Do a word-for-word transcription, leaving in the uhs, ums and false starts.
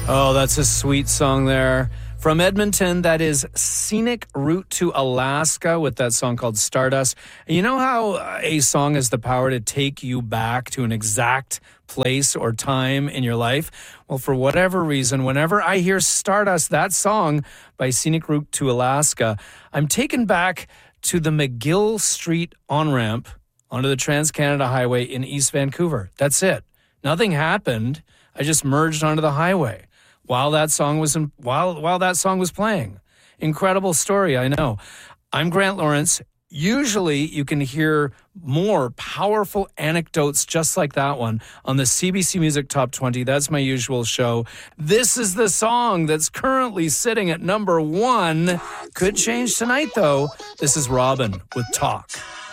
Oh, that's a sweet song there. From Edmonton, that is Scenic Route to Alaska with that song called Stardust. And you know how a song has the power to take you back to an exact place or time in your life? Well, for whatever reason, whenever I hear Stardust, that song by Scenic Route to Alaska, I'm taken back to the McGill Street on-ramp onto the Trans-Canada Highway in East Vancouver. That's it. Nothing happened. I just merged onto the highway while that song was in, while while that song was playing. Incredible story, I know. I'm Grant Lawrence. Usually you can hear more powerful anecdotes just like that one on the C B C Music Top twenty. That's my usual show. This is the song that's currently sitting at number one. Could change tonight, though. This is Robin with Talk.